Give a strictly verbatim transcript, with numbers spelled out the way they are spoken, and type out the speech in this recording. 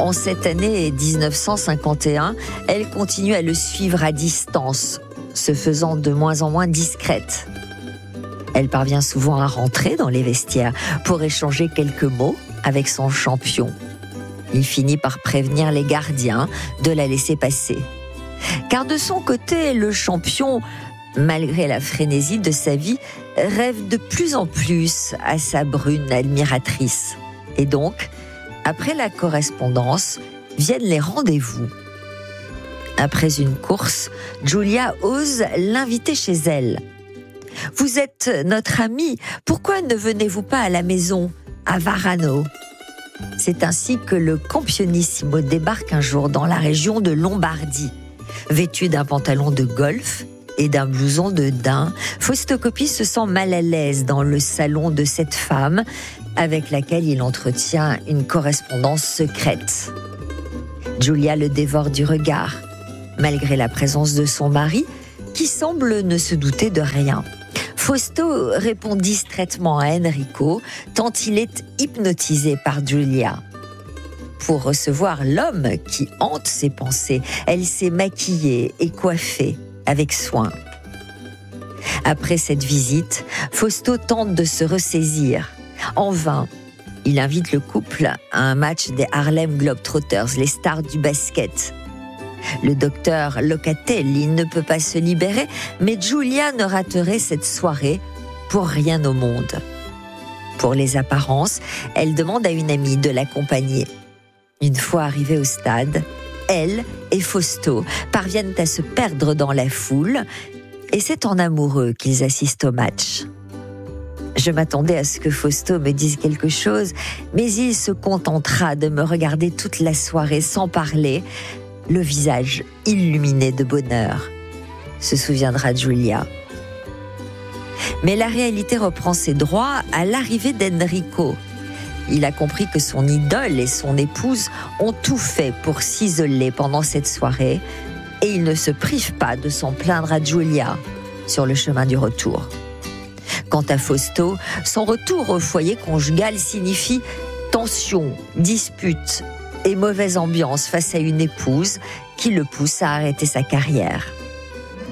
En cette année dix-neuf cent cinquante et un, elle continue à le suivre à distance, se faisant de moins en moins discrète. Elle parvient souvent à rentrer dans les vestiaires pour échanger quelques mots avec son champion. Il finit par prévenir les gardiens de la laisser passer. Car de son côté, le champion, malgré la frénésie de sa vie, rêve de plus en plus à sa brune admiratrice. Et donc, après la correspondance, viennent les rendez-vous. Après une course, Giulia ose l'inviter chez elle. « Vous êtes notre amie, pourquoi ne venez-vous pas à la maison, à Varano ?» C'est ainsi que le Campionissimo débarque un jour dans la région de Lombardie. Vêtu d'un pantalon de golf et d'un blouson de daim, Fausto Coppi se sent mal à l'aise dans le salon de cette femme avec laquelle il entretient une correspondance secrète. Giulia le dévore du regard, malgré la présence de son mari, qui semble ne se douter de rien. Fausto répond distraitement à Enrico, tant il est hypnotisé par Giulia. Pour recevoir l'homme qui hante ses pensées, elle s'est maquillée et coiffée avec soin. Après cette visite, Fausto tente de se ressaisir. En vain, il invite le couple à un match des Harlem Globetrotters, les stars du basket. Le docteur Locatelli ne peut pas se libérer, mais Giulia ne raterait cette soirée pour rien au monde. Pour les apparences, elle demande à une amie de l'accompagner. Une fois arrivée au stade, elle et Fausto parviennent à se perdre dans la foule et c'est en amoureux qu'ils assistent au match. Je m'attendais à ce que Fausto me dise quelque chose, mais il se contentera de me regarder toute la soirée sans parler, le visage illuminé de bonheur, se souviendra Giulia. Mais la réalité reprend ses droits à l'arrivée d'Enrico. Il a compris que son idole et son épouse ont tout fait pour s'isoler pendant cette soirée et il ne se prive pas de s'en plaindre à Giulia sur le chemin du retour. Quant à Fausto, son retour au foyer conjugal signifie tension, dispute et mauvaise ambiance face à une épouse qui le pousse à arrêter sa carrière.